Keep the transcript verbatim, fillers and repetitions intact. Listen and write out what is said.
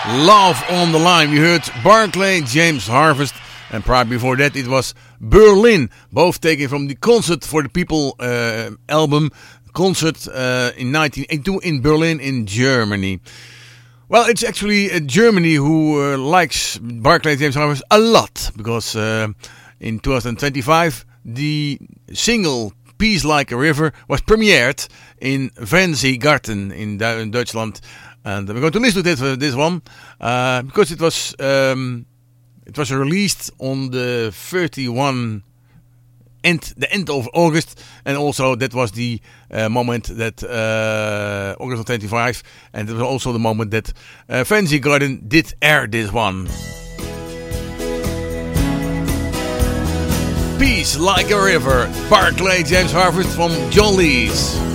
Love on the Line. We heard Barclay James Harvest, and prior before that it was Berlin, both taken from the Concert for the People uh, album, Concert uh, in nineteen eighty-two in Berlin in Germany. Well, it's actually uh, Germany who uh, likes Barclay James Harvest a lot, because uh, in twenty twenty-five the single Peace Like a River was premiered in Fernsehgarten in, Du- in Deutschland. And we're going to listen to this, uh, this one uh, because it was um, it was released on the thirty-one end the end of August, and also that was the uh, moment that uh, August twenty-fifth, and it was also the moment that uh, Fernsehgarten did air this one. Peace Like a River, Barclay James Harvest from John Lees.